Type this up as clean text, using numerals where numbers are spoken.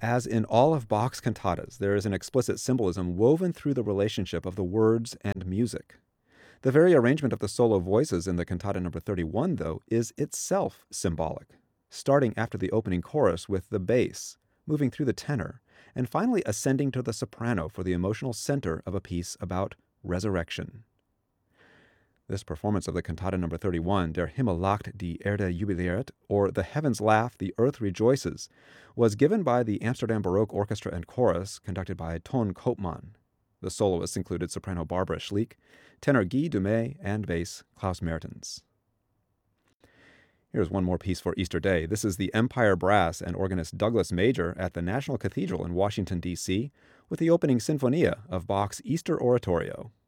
As in all of Bach's cantatas, there is an explicit symbolism woven through the relationship of the words and music. The very arrangement of the solo voices in the cantata number 31, though, is itself symbolic, starting after the opening chorus with the bass, moving through the tenor, and finally ascending to the soprano for the emotional center of a piece about resurrection. This performance of the cantata number 31, Der Himmel lacht, die Erde jubiliert, or The Heavens Laugh, the Earth Rejoices, was given by the Amsterdam Baroque Orchestra and Chorus, conducted by Ton Koopman. The soloists included soprano Barbara Schliek, tenor Guy Dumay, and bass Klaus Mertens. Here's one more piece for Easter Day. This is the Empire Brass and organist Douglas Major at the National Cathedral in Washington, D.C., with the opening sinfonia of Bach's Easter Oratorio.